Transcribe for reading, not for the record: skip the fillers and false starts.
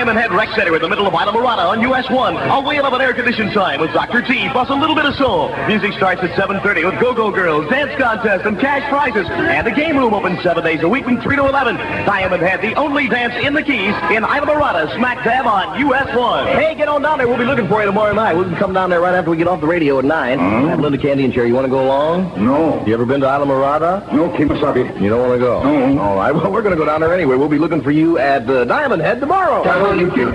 Diamond Head Rec Center in the middle of Isla Mirada on US 1. A whale of an air-conditioned time with Dr. T, plus a little bit of soul. Music starts at 7:30 with Go-Go Girls, dance contest, and cash prizes. And the game room opens 7 days a week from 3 to 11. Diamond Head, the only dance in the Keys in Isla Mirada, smack dab on US 1. Hey, get on down there. We'll be looking for you tomorrow night. We can come down there right after we get off the radio at 9. Have Linda Candy and Cherry. You want to go along? No. You ever been to Isla Mirada? No, Kemosabe. You don't want to go? No. All right. Well, we're going to go down there anyway. We'll be looking for you at Diamond Head tomorrow.